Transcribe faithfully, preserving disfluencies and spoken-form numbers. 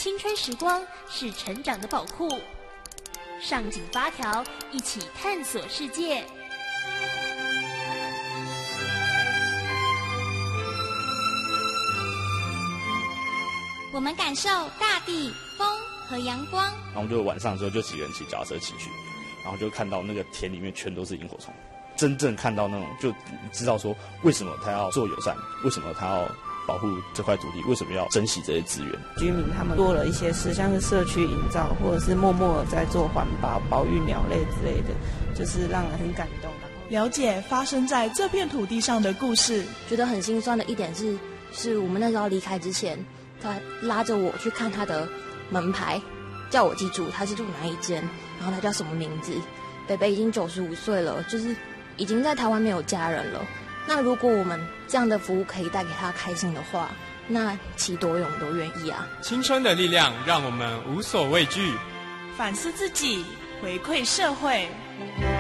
青春时光是成长的宝库。上紧发条，一起探索世界。 我们感受大地、风和阳光。 然后就晚上的时候就几个人骑脚踏车骑去，然后就看到那个田里面全都是萤火虫。真正看到那种，就知道说为什么他要做友善，为什么他要保护这块土地，为什么要珍惜这些资源。 居民他们做了一些事，像是社区营造，或者是默默地在做环保、保育鸟类之类的，就是让人很感动。 了解发生在这片土地上的故事。 觉得很心酸的一点是，是我们那时候离开之前，他拉着我去看他的门牌，叫我记住他是住哪一间，然后他叫什么名字。北北已经九十五岁了，就是已经在台湾没有家人了。那如果我们这样的服务可以带给他开心的话，那骑多远我们都愿意啊。 青春的力量让我们无所畏惧， 反思自己，回馈社会。